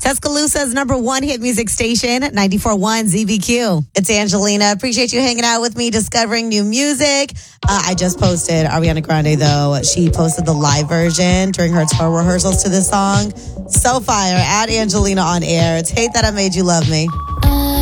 Tuscaloosa's #1 hit music station, 94.1 ZBQ. It's Angelina. Appreciate you hanging out with me, discovering new music. I just posted Ariana Grande, though. She posted the live version during her tour rehearsals to this song. So fire. At Angelina on air. It's Hate That I Made You Love Me.